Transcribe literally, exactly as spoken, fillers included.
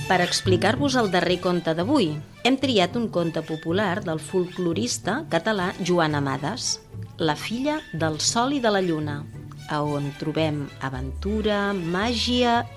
Per explicar-vos el darrer conte d'avui, hem triat un conte popular del folclorista català Joan Amades, La filla del sol i de la lluna, a on trobem aventura, màgia